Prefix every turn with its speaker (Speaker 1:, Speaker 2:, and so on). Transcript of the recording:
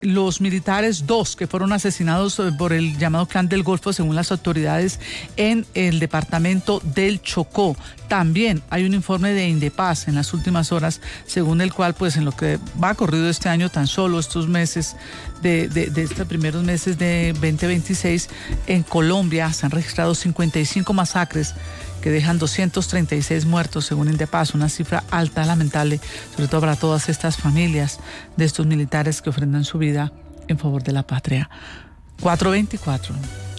Speaker 1: los militares, dos que fueron asesinados por el llamado Clan del Golfo, según las autoridades, en el departamento del Chocó. También hay un informe de Indepaz en las últimas horas, según el cual, pues en lo que va corrido este año, tan solo estos meses de estos primeros meses de 2026, en Colombia se han registrado 55 masacres que dejan 236 muertos, según Indepaz, una cifra alta, lamentable, sobre todo para todas estas familias de estos militares que ofrendan su vida en favor de la patria. 424.